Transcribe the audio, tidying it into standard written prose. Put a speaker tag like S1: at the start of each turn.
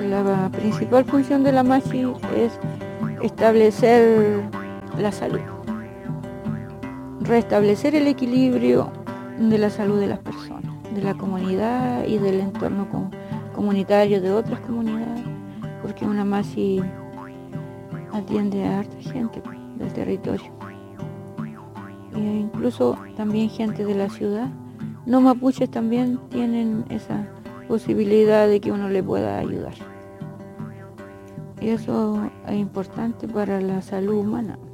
S1: La principal función de la MASI es establecer la salud, restablecer el equilibrio de la salud de las personas, de la comunidad y del entorno comunitario de otras comunidades, porque una MASI atiende a harta gente del territorio, e incluso también gente de la ciudad. No mapuches también tienen esa posibilidad de que uno le pueda ayudar. Y eso es importante para la salud humana.